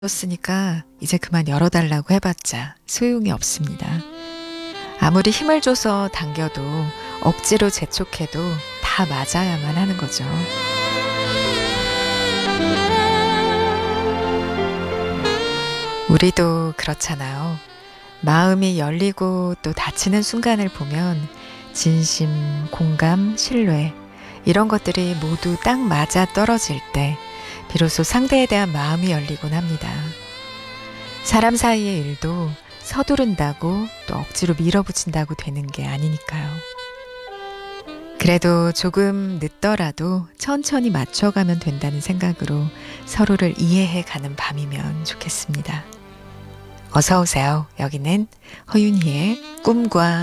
줬으니까 이제 그만 열어달라고 해봤자 소용이 없습니다. 아무리 힘을 줘서 당겨도 억지로 재촉해도 다 맞아야만 하는 거죠. 우리도 그렇잖아요. 마음이 열리고 또 닫히는 순간을 보면 진심, 공감, 신뢰 이런 것들이 모두 딱 맞아 떨어질 때 비로소 상대에 대한 마음이 열리곤 합니다. 사람 사이의 일도 서두른다고 또 억지로 밀어붙인다고 되는 게 아니니까요. 그래도 조금 늦더라도 천천히 맞춰가면 된다는 생각으로 서로를 이해해 가는 밤이면 좋겠습니다. 어서 오세요. 여기는 허윤희의 꿈과